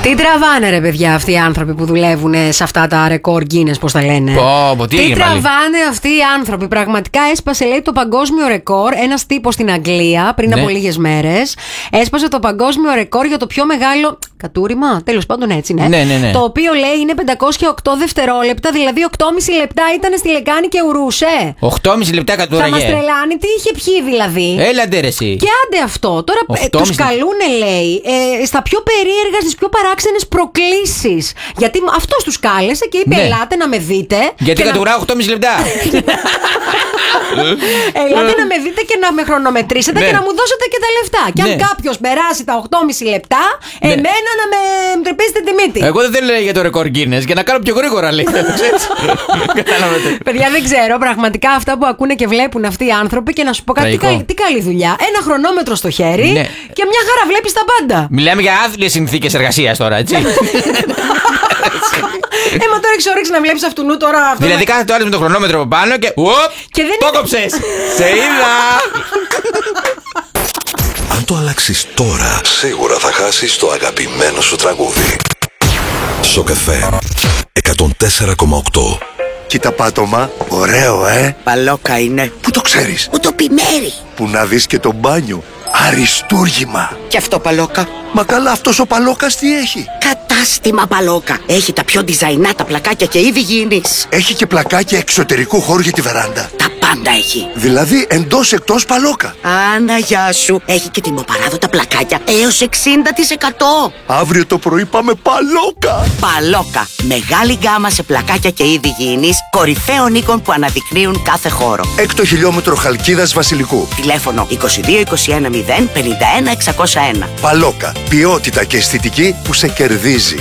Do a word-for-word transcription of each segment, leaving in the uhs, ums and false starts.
Τι τραβάνε ρε παιδιά αυτοί οι άνθρωποι που δουλεύουν σε αυτά τα ρεκόρ Guinness, πώς τα λένε. Πω, πω, τι τι τραβάνε πάλι. αυτοί οι άνθρωποι. Πραγματικά έσπασε, λέει, το παγκόσμιο ρεκόρ. Ένας τύπος στην Αγγλία πριν ναι. από λίγες μέρες έσπασε το παγκόσμιο ρεκόρ για το πιο μεγάλο κατούριμα. Τέλος πάντων, έτσι ναι. Ναι, ναι, ναι. Το οποίο λέει είναι πεντακόσια οκτώ δευτερόλεπτα, δηλαδή οκτώ κόμμα πέντε λεπτά ήταν στη λεκάνη και ουρούσε. οκτώ κόμμα πέντε λεπτά κατούραγε. Θα μας τρελάνει, τι είχε πιει δηλαδή. Έλα ντε ρε εσύ. Και άντε αυτό. Τώρα ε, τους καλούνε, λέει, ε, στα πιο περίεργα, στις πιο παράξενες προκλήσεις. Γιατί αυτός τους κάλεσε και είπε, ναι. ελάτε να με δείτε. Γιατί κατουράγω οκτώ κόμμα πέντε λεπτά. Ελάτε να με δείτε και να με χρονομετρήσετε, ναι. και να μου δώσετε και τα λεφτά. Και αν ναι. κάποιος περάσει τα οκτώ κόμμα πέντε λεπτά, ναι. εμένα να με τρεπήσετε τη μύτη. Εγώ δεν θέλω για το ρεκόρ Guinness, για να κάνω πιο γρήγορα, λέει. Παιδιά, δεν ξέρω πραγματικά αυτά που ακούνε και βλέπουν αυτοί οι άνθρωποι, και να σου πω κάτι, τι καλή, τι καλή δουλειά. Ένα χρονόμετρο στο χέρι, ναι. και μια χαρά βλέπεις τα πάντα. Μιλάμε για άθλιες συνθήκες εργασίας τώρα, έτσι. Ε, μα τώρα έχεις όρεξη να βλέπεις αυτού νου τώρα. Αυτό δηλαδή κάθεται το άλλο με το χρονόμετρο από πάνω και. Ουοπ! Και δεν το κόψες! Σε είδα! Αν το αλλάξεις τώρα, σίγουρα θα χάσεις το αγαπημένο σου τραγούδι. Σοκ εφ εμ εκατόν τέσσερα κόμμα οκτώ. Κοίτα πάτωμα, ωραίο ε. Παλόκα είναι. Πού το ξέρεις? Που το πιμέρι. Που να δεις και το μπάνιο. Αριστούργημα. Και αυτό Παλόκα. Μα καλά, αυτός ο Παλόκας τι έχει? Κατάστημα Παλόκα. Έχει τα πιο design τα πλακάκια και είδη γήινης. Έχει και πλακάκια εξωτερικού χώρου για τη βεράντα. Τα πάντα έχει. Δηλαδή εντός εκτός Παλόκα. Άνα, γεια σου. Έχει και τιμοπαράδοτα πλακάκια έως εξήντα τοις εκατό. Αύριο το πρωί πάμε Παλόκα. Παλόκα. Μεγάλη γκάμα σε πλακάκια και είδη γήινης, κορυφαίων οίκων που αναδεικνύουν κάθε χώρο. Έκτο χιλιόμετρο Χαλκίδας Βασιλικού. Τηλέφωνο είκοσι δύο είκοσι ένα μηδέν πενήντα ένα εξακόσια ένα. Παλόκα. Ποιότητα και αισθητική που σε κερδίζει.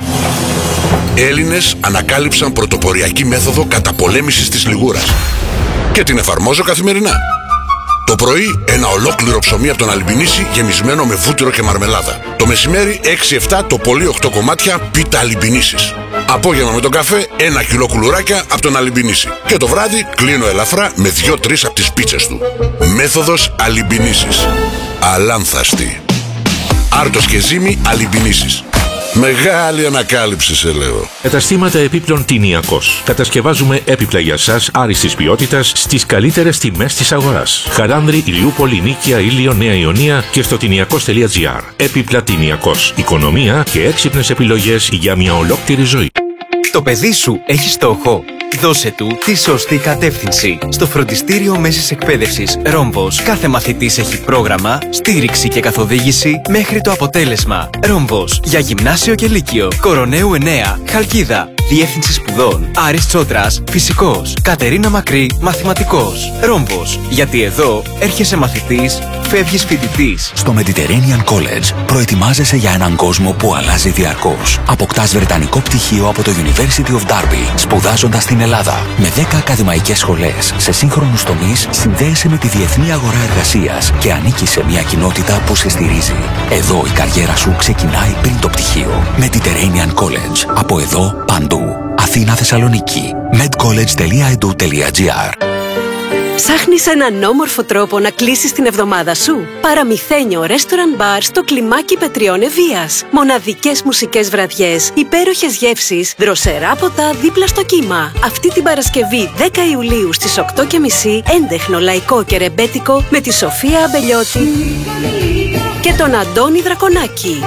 Έλληνες ανακάλυψαν πρωτοποριακή μέθοδο καταπολέμησης της λιγούρας και την εφαρμόζω καθημερινά. Το πρωί ένα ολόκληρο ψωμί από τον Αλιμπινίση γεμισμένο με βούτυρο και μαρμελάδα. Το μεσημέρι έξι εφτά το πολύ οκτώ κομμάτια πίτα Αλιμπινίσης. Απόγευμα με τον καφέ ένα κιλό κουλουράκια από τον Αλιμπινίση. Και το βράδυ κλείνω ελαφρά με δύο τρεις από τις πίτσες του. Μέθοδος Αλιμπινίσης. Αλάνθαστη. Άρτος και ζύμη Αλιμπινίσης. Μεγάλη ανακάλυψη, σε λέω. Καταστήματα επίπλων Τινιακός. Κατασκευάζουμε έπιπλα για σας άριστης ποιότητας στις καλύτερες τιμές της αγοράς. Χαράνδρη, Ηλιούπολη, Νίκαια, Ήλιο, Νέα Ιωνία και στο τινιακός τελεία τζι άρ. Έπιπλα Τινιακός. Οικονομία και έξυπνες επιλογές για μια ολόκληρη ζωή. Το παιδί σου έχει στόχο. Δώσε του τη σωστή κατεύθυνση. Στο φροντιστήριο μέσης εκπαίδευσης Ρόμβος, κάθε μαθητής έχει πρόγραμμα, στήριξη και καθοδήγηση μέχρι το αποτέλεσμα. Ρόμβος, για γυμνάσιο και λύκειο. Κοροναίου εννέα, Χαλκίδα. Διεύθυνση σπουδών Άρης Τσότρας, φυσικός. Κατερίνα Μακρύ, μαθηματικός. Ρόμβος, γιατί εδώ έρχεσαι μαθητής, φεύγεις φοιτητής. Στο Mediterranean College προετοιμάζεσαι για έναν κόσμο που αλλάζει διαρκώς. Αποκτάς βρετανικό πτυχίο από το University of Derby, σπουδάζοντας στην Ελλάδα. Με δέκα ακαδημαϊκές σχολές σε σύγχρονους τομείς, συνδέεσαι με τη διεθνή αγορά εργασίας και ανήκεις σε μια κοινότητα που σε στηρίζει. Εδώ η καριέρα σου ξεκινάει πριν το πτυχίο. Mediterranean College. Από εδώ παντού. Αθήνα, Θεσσαλονίκη. medcollege τελεία e d u τελεία g r. Ψάχνεις έναν όμορφο τρόπο να κλείσεις την εβδομάδα σου? Παραμυθένιο Restaurant Bar στο κλιμάκι Πετριών Ευβοίας. Μοναδικές μουσικές βραδιές, υπέροχες γεύσεις, δροσερά ποτά δίπλα στο κύμα. Αυτή την Παρασκευή δέκα Ιουλίου στις οκτώ και μισή, έντεχνο λαϊκό και ρεμπέτικο με τη Σοφία Αμπελιώτη και τον Αντώνη Δρακονάκη.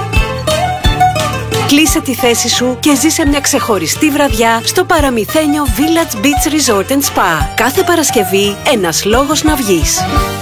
Κλείσε τη θέση σου και ζήσε μια ξεχωριστή βραδιά στο Παραμυθένιο Village Beach Resort and Spa. Κάθε Παρασκευή ένας λόγος να βγεις.